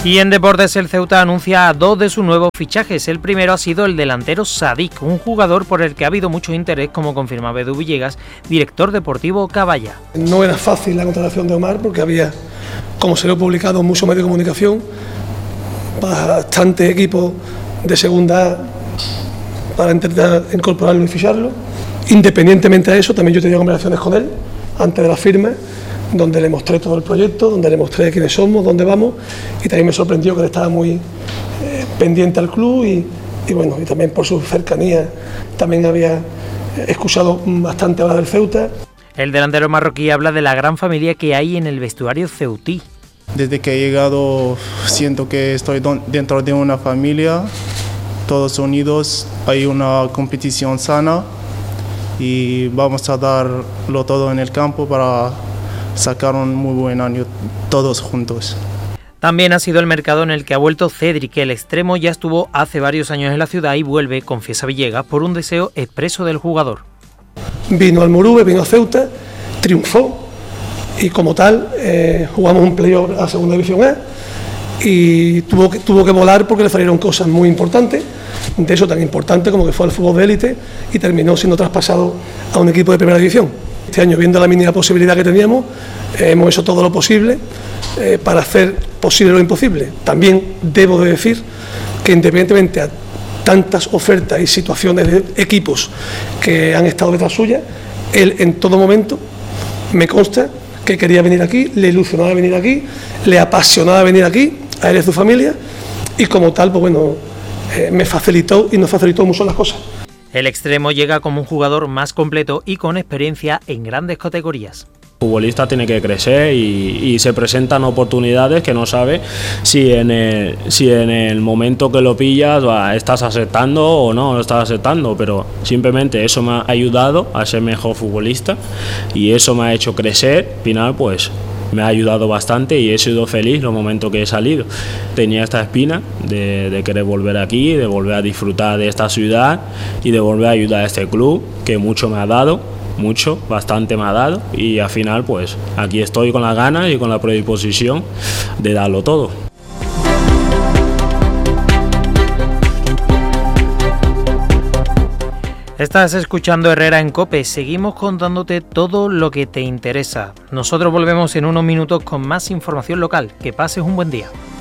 Y en deportes el Ceuta anuncia a 2 de sus nuevos fichajes. El primero ha sido el delantero Sadik, un jugador por el que ha habido mucho interés, como confirmaba Edu Villegas, director deportivo Caballa. No era fácil la contratación de Omar porque había, como se lo he publicado, muchos medios de comunicación, bastantes equipos de segunda A para intentar incorporarlo y ficharlo. Independientemente de eso, también yo tenía conversaciones con él antes de la firma, donde le mostré todo el proyecto, donde le mostré quiénes somos, dónde vamos, y también me sorprendió que él estaba muy pendiente al club y bueno, y también por su cercanía también había escuchado bastante hablar del Ceuta. El delantero marroquí habla de la gran familia que hay en el vestuario ceutí. Desde que he llegado siento que estoy dentro de una familia, todos unidos, hay una competición sana y vamos a darlo todo en el campo para sacar un muy buen año todos juntos. También ha sido el mercado en el que ha vuelto Cedric, el extremo ya estuvo hace varios años en la ciudad y vuelve, confiesa Villegas, por un deseo expreso del jugador. Vino al Moruve, vino a Ceuta, triunfó y como tal jugamos un playoff a Segunda División A y tuvo que volar porque le salieron cosas muy importantes, de eso tan importante como que fue al fútbol de élite y terminó siendo traspasado a un equipo de Primera División. Este año, viendo la mínima posibilidad que teníamos, hemos hecho todo lo posible para hacer posible lo imposible. También debo de decir que independientemente a tantas ofertas y situaciones de equipos que han estado detrás suya, él en todo momento me consta que quería venir aquí, le ilusionaba venir aquí, le apasionaba venir aquí, a él y a su familia, y como tal, pues bueno, me facilitó y nos facilitó mucho las cosas. El extremo llega como un jugador más completo y con experiencia en grandes categorías. El futbolista tiene que crecer y se presentan oportunidades que no sabe si en el momento que lo pillas estás aceptando o no lo estás aceptando, pero simplemente eso me ha ayudado a ser mejor futbolista y eso me ha hecho crecer. Al final pues me ha ayudado bastante y he sido feliz los momentos que he salido. Tenía esta espina de querer volver aquí, de volver a disfrutar de esta ciudad y de volver a ayudar a este club que mucho me ha dado, bastante me ha dado y al final pues aquí estoy con las ganas y con la predisposición de darlo todo. Estás escuchando Herrera en COPE, seguimos contándote todo lo que te interesa. Nosotros volvemos en unos minutos con más información local. Que pases un buen día.